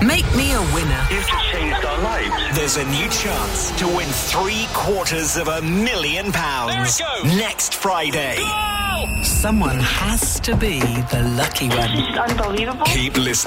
Make me a winner. You've just changed our lives. There's a new chance to win £750,000. There it goes. Next Friday. Go! Someone has to be the lucky one. It's unbelievable. Keep listening.